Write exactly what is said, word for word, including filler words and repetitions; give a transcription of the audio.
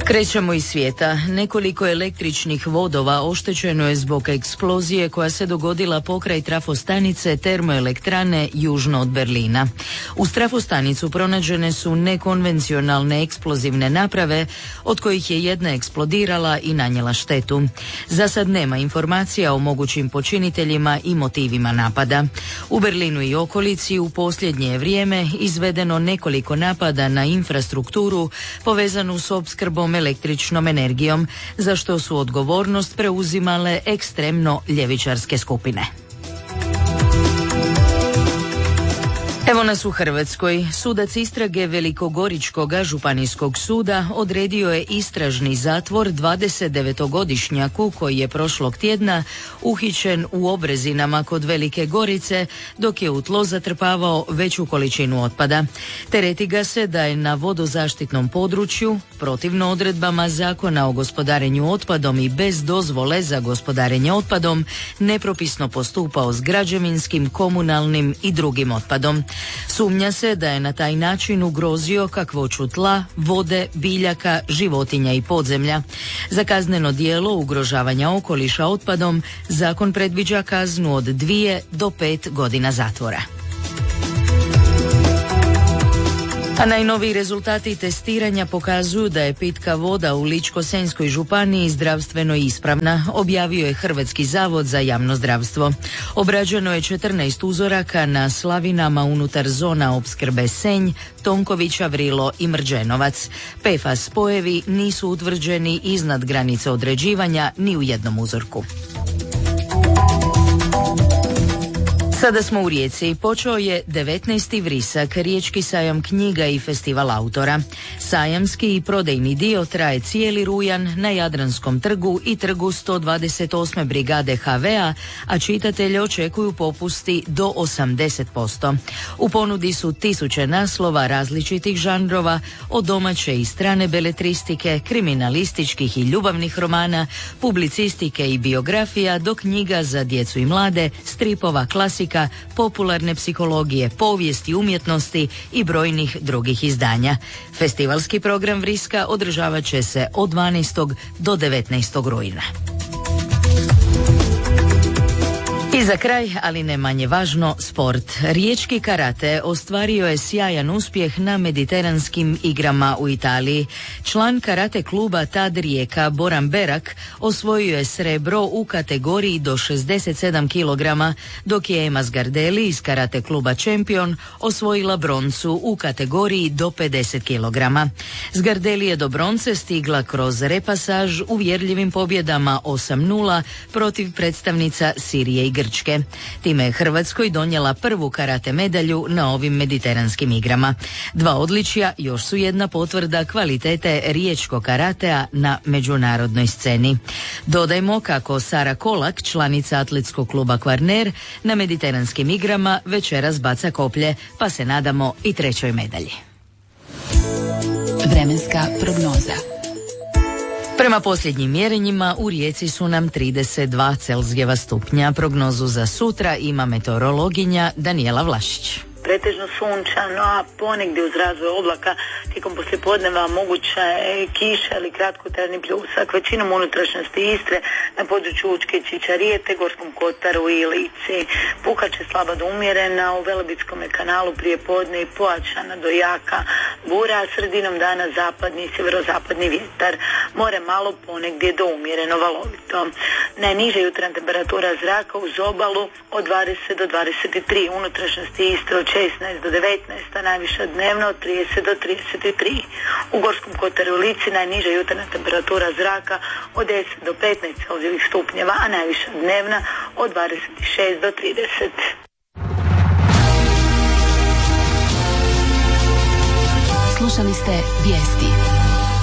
Krećemo iz svijeta. Nekoliko električnih vodova oštećeno je zbog eksplozije koja se dogodila pokraj trafostanice termoelektrane južno od Berlina. Uz trafostanicu pronađene su nekonvencionalne eksplozivne naprave, od kojih je jedna eksplodirala i nanijela štetu. Za sad nema informacija o mogućim počiniteljima i motivima napada. U Berlinu i okolici u posljednje je vrijeme izvedeno nekoliko napada na infrastrukturu povezanu s opskrbom električnom energijom, za što su odgovornost preuzimale ekstremno ljevičarske skupine. Evo nas u Hrvatskoj. Sudac istrage Velikogoričkog županijskog suda odredio je istražni zatvor dvadesetdevetogodišnjaku koji je prošlog tjedna uhićen u Obrezinama kod Velike Gorice dok je u tlo zatrpavao veću količinu otpada. Tereti ga se da je na vodozaštitnom području, protivno odredbama Zakona o gospodarenju otpadom i bez dozvole za gospodarenje otpadom, nepropisno postupao s građevinskim, komunalnim i drugim otpadom. Sumnja se da je na taj način ugrozio kakvoću tla, vode, biljaka, životinja i podzemlja. Za kazneno djelo ugrožavanja okoliša otpadom zakon predviđa kaznu od dvije do pet godina zatvora. A najnoviji rezultati testiranja pokazuju da je pitka voda u Ličko-senjskoj županiji zdravstveno ispravna, objavio je Hrvatski zavod za javno zdravstvo. Obrađeno je četrnaest uzoraka na slavinama unutar zona opskrbe Senj, Tonkovića, Vrilo i Mrđenovac. P F A S spojevi nisu utvrđeni iznad granice određivanja ni u jednom uzorku. Sada smo u Rijeci. Počeo je devetnaesti Vrisak, riječki sajam knjiga i festival autora. Sajamski i prodajni dio traje cijeli rujan na Jadranskom trgu i trgu sto dvadeset osme brigade H V A, a čitatelje očekuju popusti do osamdeset posto. U ponudi su tisuće naslova različitih žanrova, od domaće i strane beletristike, kriminalističkih i ljubavnih romana, publicistike i biografija do knjiga za djecu i mlade, stripova, klasika, popularne psihologije, povijesti, umjetnosti i brojnih drugih izdanja. Festivalski program Vriska održavat će se od dvanaestog do devetnaestog rujna. I za kraj, ali ne manje važno, sport. Riječki karate ostvario je sjajan uspjeh na mediteranskim igrama u Italiji. Član karate kluba Tad Rijeka Boran Berak osvojio je srebro u kategoriji do šezdeset sedam kilograma, dok je Ema Zgardelli iz karate kluba Champion osvojila broncu u kategoriji do pedeset kilograma. Zgardelli je do bronce stigla kroz repasaž uvjerljivim pobjedama osam nula protiv predstavnica Sirije i Grčke. Time je Hrvatskoj donijela prvu karate medalju na ovim mediteranskim igrama. Dva odličja još su jedna potvrda kvalitete riječkog karatea na međunarodnoj sceni. Dodajmo kako Sara Kolak, članica atletskog kluba Kvarner, na mediteranskim igrama večeras baca koplje, pa se nadamo i trećoj medalji. Vremenska prognoza. Prema posljednjim mjerenjima u Rijeci su nam trideset dva Celzijeva stupnja. Prognozu za sutra ima meteorologinja Danijela Vlašić. Pretežno sunčano, a ponegdje uz razvoj oblaka tijekom poslijepodneva moguća je kiša ili kratkotrajni pljusak. Većinom unutrašnjosti Istre, na području Učke i Čičarijete, Gorskom kotaru i Lici. Puhat će slaba do umjerena, u Velebitskom kanalu prije podne i pojačana do jaka bura, a sredinom dana zapadni i sjeverozapadni vjetar. More malo, ponegdje do umjereno valovito. Najniža jutarnja temperatura zraka uz obalu od dvadeset do dvadeset tri, unutrašnjosti Istre od šesnaest do devetnaest, a najviša dnevno od trideset do trideset tri. U Gorskom kotaru i Lici najniža jutarnja temperatura zraka od deset do petnaest Celzijevih stupnjeva, a najviša dnevna od dvadeset šest do trideset. Slušali ste vijesti.